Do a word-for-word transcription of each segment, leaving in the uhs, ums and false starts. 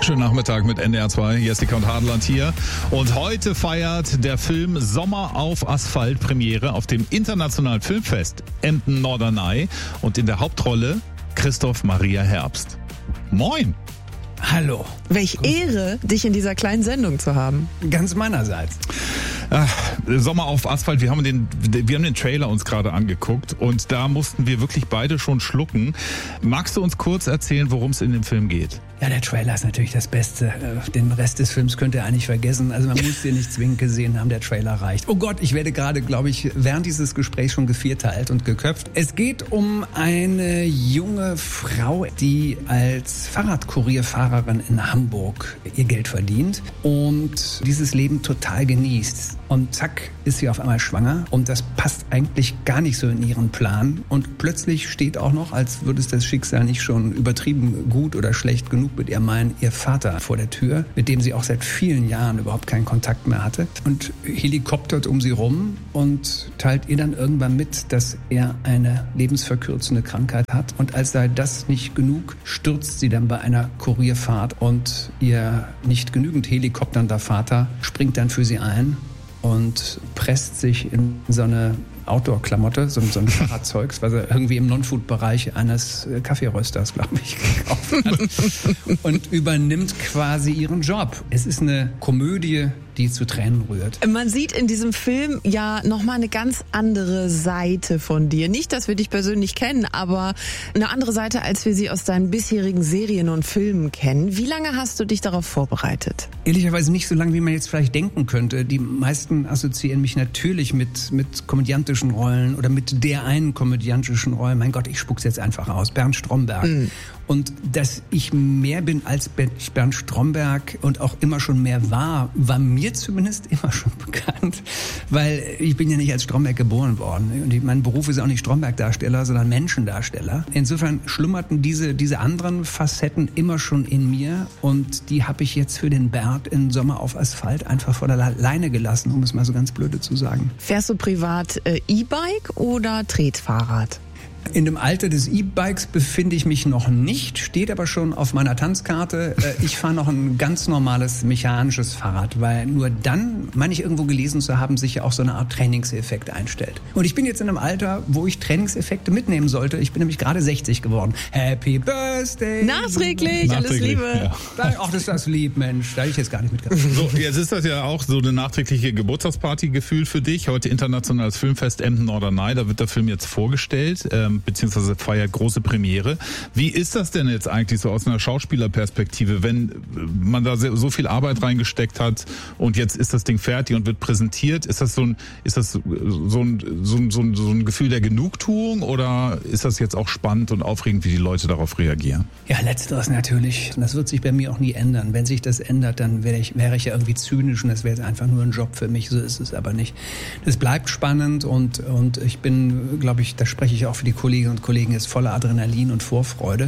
Schönen Nachmittag mit N D R zwei, Jessica und Hadeland hier. Und heute feiert der Film Sommer auf Asphalt Premiere auf dem Internationalen Filmfest Emden-Norderney und in der Hauptrolle Christoph Maria Herbst. Moin! Hallo. Welch Ehre, dich in dieser kleinen Sendung zu haben. Ganz meinerseits. Ach, Sommer auf Asphalt, wir haben den, wir haben den Trailer uns gerade angeguckt und da mussten wir wirklich beide schon schlucken. Magst du uns kurz erzählen, worum es in dem Film geht? Ja, der Trailer ist natürlich das Beste. Den Rest des Films könnt ihr eigentlich vergessen. Also man muss den nicht zwingend gesehen haben, der Trailer reicht. Oh Gott, ich werde gerade, glaube ich, während dieses Gesprächs schon gevierteilt und geköpft. Es geht um eine junge Frau, die als Fahrradkurierfahrerin in Hamburg ihr Geld verdient und dieses Leben total genießt. Und zack, ist sie auf einmal schwanger und das passt eigentlich gar nicht so in ihren Plan. Und plötzlich steht auch noch, als würde es das Schicksal nicht schon übertrieben gut oder schlecht genug mit ihr meinen, ihr Vater vor der Tür, mit dem sie auch seit vielen Jahren überhaupt keinen Kontakt mehr hatte. Und helikoptert um sie rum und teilt ihr dann irgendwann mit, dass er eine lebensverkürzende Krankheit hat. Und als sei das nicht genug, stürzt sie dann bei einer Kurierfahrt und ihr nicht genügend helikopternder Vater springt dann für sie ein und presst sich in so eine Outdoor-Klamotte, so, so ein Fahrradzeug, was er irgendwie im Non-Food-Bereich eines Kaffeerösters, glaube ich, gekauft hat und übernimmt quasi ihren Job. Es ist eine Komödie, die zu Tränen rührt. Man sieht in diesem Film ja nochmal eine ganz andere Seite von dir. Nicht, dass wir dich persönlich kennen, aber eine andere Seite, als wir sie aus deinen bisherigen Serien und Filmen kennen. Wie lange hast du dich darauf vorbereitet? Ehrlicherweise nicht so lange, wie man jetzt vielleicht denken könnte. Die meisten assoziieren mich natürlich mit, mit komödiantischen Rollen oder mit der einen komödiantischen Rolle. Mein Gott, ich spuck's jetzt einfach aus. Bernd Stromberg. Mhm. Und dass ich mehr bin als Bernd Stromberg und auch immer schon mehr war, war mir zumindest immer schon bekannt, weil ich bin ja nicht als Stromberg geboren worden. Und mein Beruf ist auch nicht Stromberg-Darsteller, sondern Menschendarsteller. Insofern schlummerten diese, diese anderen Facetten immer schon in mir und die habe ich jetzt für den Bernd in Sommer auf Asphalt einfach vor der Leine gelassen, um es mal so ganz blöde zu sagen. Fährst du privat äh, E-Bike oder Tretfahrrad? In dem Alter des E-Bikes befinde ich mich noch nicht, steht aber schon auf meiner Tanzkarte. Ich fahre noch ein ganz normales mechanisches Fahrrad, weil nur dann, meine ich irgendwo gelesen zu haben, sich ja auch so eine Art Trainingseffekt einstellt. Und ich bin jetzt in einem Alter, wo ich Trainingseffekte mitnehmen sollte. Ich bin nämlich gerade sechzig geworden. Happy Birthday! Nachträglich, Nachträglich alles Liebe! Ja. Ach, das ist das lieb, Mensch. Da hätte ich jetzt gar nicht mitgebracht. So, jetzt ist das ja auch so eine nachträgliche Geburtstagsparty-Gefühl für dich. Heute Internationales Filmfest Emden-Norderney, da wird der Film jetzt vorgestellt. Ähm, beziehungsweise feiert große Premiere. Wie ist das denn jetzt eigentlich so aus einer Schauspielerperspektive, wenn man da so viel Arbeit reingesteckt hat und jetzt ist das Ding fertig und wird präsentiert? Ist das so ein, ist das so ein, so ein, so ein, so ein Gefühl der Genugtuung oder ist das jetzt auch spannend und aufregend, wie die Leute darauf reagieren? Ja, letzteres natürlich. Und das wird sich bei mir auch nie ändern. Wenn sich das ändert, dann wäre ich, wäre ich ja irgendwie zynisch und das wäre jetzt einfach nur ein Job für mich. So ist es aber nicht. Das bleibt spannend und, und ich bin, glaube ich, da spreche ich auch für die Kolleginnen und Kollegen, ist voller Adrenalin und Vorfreude.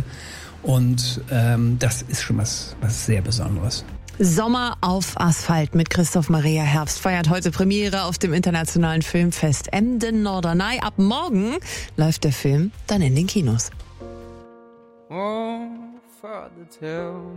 Und ähm, das ist schon was, was sehr Besonderes. Sommer auf Asphalt mit Christoph Maria Herbst feiert heute Premiere auf dem Internationalen Filmfest Emden-Norderney. Ab morgen läuft der Film dann in den Kinos. Oh, Father, tell